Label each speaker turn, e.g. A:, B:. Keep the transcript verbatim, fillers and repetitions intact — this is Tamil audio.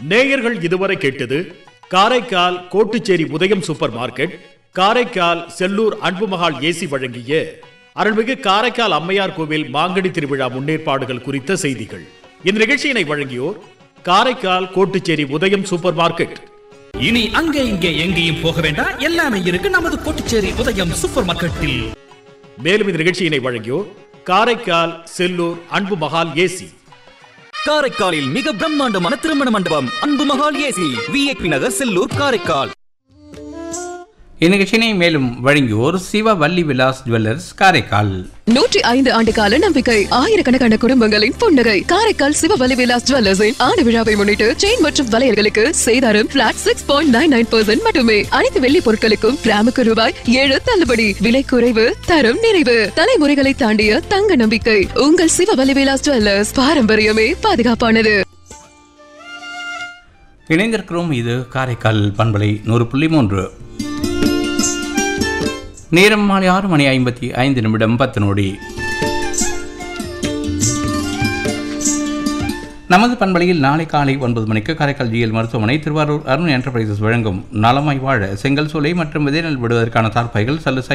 A: நேயர்கள் இதுவரை கேட்டது காரைக்கால் கோட்டுச்சேரி உதயம் super market, Karaikal Sellur Anbumahal AC வழங்கிய அருள்மிகு காரைக்கால் அம்மையார் கோவில் மாங்கனி திருவிழா முன்னேற்பாடுகள் குறித்த செய்திகள். இந்த நிகழ்ச்சியினை வழங்கியோர் காரைக்கால் கோட்டுச்சேரி உதயம் சூப்பர் மார்க்கெட்.
B: இனி அங்கே இங்கே எங்கேயும் போக வேண்டாம், எல்லாமே இருக்கு நமது கோட்டுச்சேரி உதயம் சூப்பர் மார்க்கெட்டில்.
A: மேலும் இந்த நிகழ்ச்சியினை வழங்கியோர் காரைக்கால் செல்லூர் அன்புமகாள் ஏசி.
C: காரைக்காலில் மிக பிரம்மாண்டமான திருமண மண்டபம் அன்புமகாள் ஏசி, விஐபி நகர், செல்லூர், காரைக்கால்.
D: இந்நிகழ்ச்சியினை மேலும் வழங்கியோர் சிவ வள்ளி விலாஸ் ஜுவல்லர்ஸ், காரைக்கால்.
E: நூற்றி ஐந்து ஆண்டு கால நம்பிக்கை, ஆயிரக்கணக்கான குடும்பங்களின் புன்னகை. காரைக்கால் சிவ வள்ளி விலாஸ் ஜுவல்லர்ஸின் ஆண்டு விழாவை முன்னிட்டு செயின் மற்றும் வளையல்களுக்கு சேதாரம் plot six point nine nine percent மட்டுமே. அனைத்து வெள்ளி பொருட்களுக்கும் கிராமுக்கு ரூபாய் ஏழு தள்ளுபடி. விலை குறைவு, தரம் நிறைவு. தலைமுறைகளை தாண்டிய தங்க நம்பிக்கை. உங்கள் சிவ வள்ளி விலாஸ் ஜுவல்லர்ஸ், பாரம்பரியமே பாதுகாப்பானது.
D: இணைந்திருக்கிறோம். இது காரைக்கால் பண்பலை நூறு புள்ளி மூன்று. நேரம் மாலை ஆறு மணி ஐம்பத்தி ஐந்து நிமிடம் பத்து நொடி. நமது பண்பலையில் நாளை காலை ஒன்பது மணிக்கு காரைக்கால் ஜிஎல் மருத்துவமனை, திருவாரூர் அருண் என்டர்பிரைசஸ் வழங்கும் நலமாய் வாழ செங்கல் சூளை மற்றும் விதைநெல் விடுவதற்கான தார்ப்பாய்கள், சல்லுசாய்